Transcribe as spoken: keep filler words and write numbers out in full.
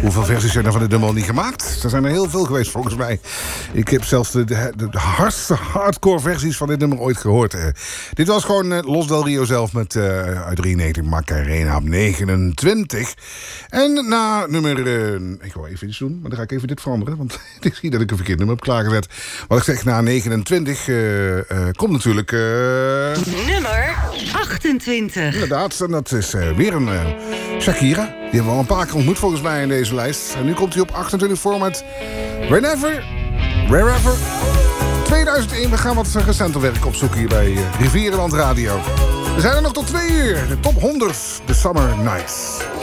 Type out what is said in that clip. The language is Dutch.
Hoeveel versies zijn er van dit nummer al niet gemaakt? Er zijn er heel veel geweest volgens mij. Ik heb zelfs de, de, de hardste hardcore versies van dit nummer ooit gehoord. Uh, dit was gewoon uh, Los Del Rio zelf met uh, uit drieënnegentig Macarena op negenentwintig. En na nummer... Uh, ik wil even iets doen, maar dan ga ik even dit veranderen. Want ik zie dat ik een verkeerd nummer heb klaargezet. Wat ik zeg, na negenentwintig uh, uh, komt natuurlijk... Uh... Nummer achtentwintig. Inderdaad, en dat is uh, weer een uh, Shakira. Die hebben we al een paar keer ontmoet volgens mij in deze lijst. En nu komt hij op achtentwintig voor met Whenever, Wherever. tweeduizend één, we gaan wat recenter werk opzoeken hier bij uh, Rivierenland Radio. We zijn er nog tot twee uur. De top honderd, de Summer Nights.